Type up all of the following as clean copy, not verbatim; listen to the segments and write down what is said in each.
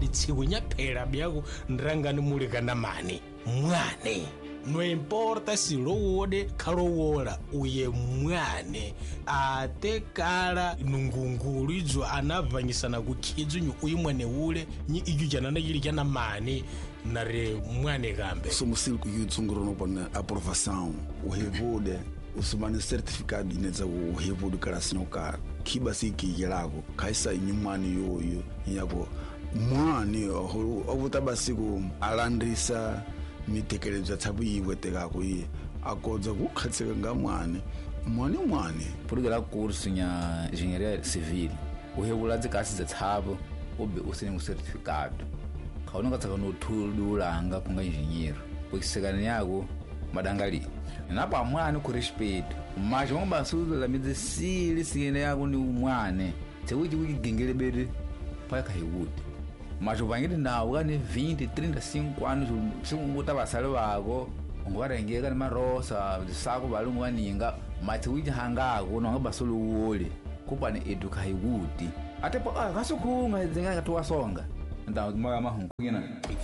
tsiwinya phela byako ndirangani mulika na mani mwane no importa si lowode khalowola uye mwane ate kala nungungulu idzo anavanyisana kukhidzu nyu uyimwane ule nyi iju janana yili jana mani nare mwane gambe somusil ku yutsunguro no bona aprovação o revude usumane certificado ineza o revude kala sinoka kiba siki yelako kaisa inyumani yoyo yabo mwane ovutabasiku alandrisa mitekerezo tsabuyiwe tekako ye akodza kukhatseka nga mwane porque curso nya engenharia civil o regular de casa de tsabo obe usene um certificado kaunga tsaka no thululanga kunga engenheiro kuisekana yako madangali napa mwane ku respeito mas vamos basuza la medicina sine yako ni mwane tsewi kugengele bere pa kahiwudi mas uvangile nawo kane 20 35 anos singutavasale vako ungarengeka marosa sako valungu vaninga mati wijihangako nonga basuluwole kupane eduka hiwudi atepo kasukhunga zenga tuwasonga ndamahungina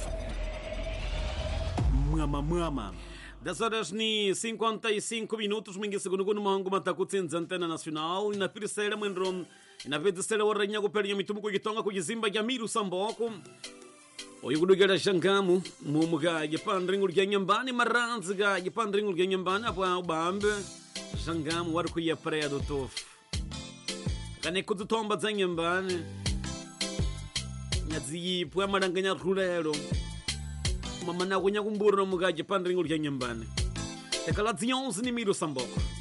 mwama 10 horas ni 55 minutos mingi segundo kuno mahangu matakutsenza antena nacional ina pirisela mwendro ina vedisela waranya kupenya mitumu kugitonga kugizimba ya miru samboko oyugudugera shangamu mumuga gipandringu rya nyambani maranzi ga gipandringu rya nyambani apa ubambe shangamu wari kuya praia do tofu kane kudutomba za nyambani nyazi pwa maranganya rulero mama na kunya kumbura muga gipandringu rya nyambani tekala 11 ni miru samboko